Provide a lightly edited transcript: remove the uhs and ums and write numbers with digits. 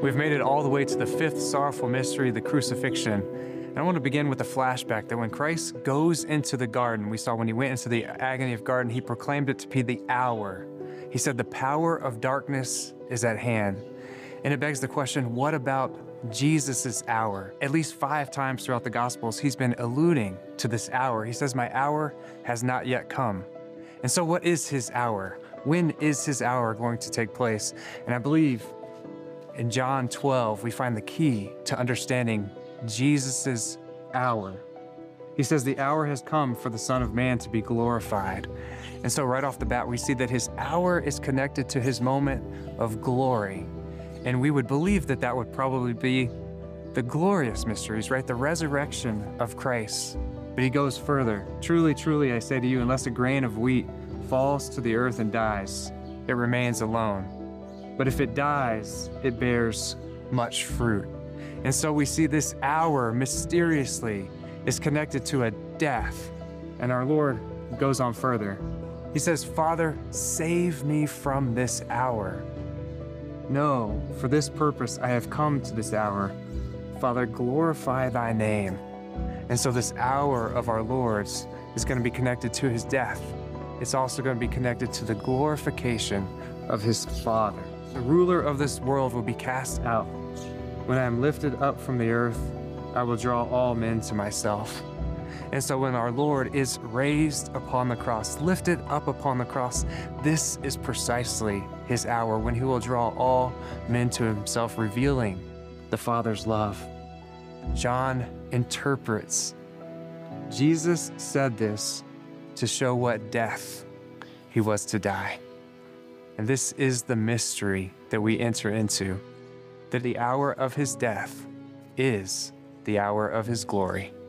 We've made it all the way to the fifth sorrowful mystery, the crucifixion. And I want to begin with a flashback that when Christ goes into the garden, we saw when he went into the agony of garden, he proclaimed it to be the hour. He said, the power of darkness is at hand. And it begs the question, what about Jesus's hour? At least 5 times throughout the Gospels, he's been alluding to this hour. He says, my hour has not yet come. And so what is his hour? When is his hour going to take place? And I believe in John 12, we find the key to understanding Jesus's hour. He says the hour has come for the Son of Man to be glorified. And so right off the bat, we see that his hour is connected to his moment of glory. And we would believe that that would probably be the glorious mysteries, right? The resurrection of Christ. But he goes further. Truly, truly, I say to you, unless a grain of wheat falls to the earth and dies, it remains alone. But if it dies, it bears much fruit. And so we see this hour mysteriously is connected to a death. And our Lord goes on further. He says, Father, save me from this hour. No, for this purpose I have come to this hour. Father, glorify thy name. And so this hour of our Lord's is going to be connected to his death. It's also going to be connected to the glorification of his Father. The ruler of this world will be cast out. When I am lifted up from the earth, I will draw all men to myself. And so when our Lord is raised upon the cross, lifted up upon the cross, this is precisely his hour when he will draw all men to himself, revealing the Father's love. John interprets, Jesus said this to show what death he was to die. And this is the mystery that we enter into, that the hour of his death is the hour of his glory.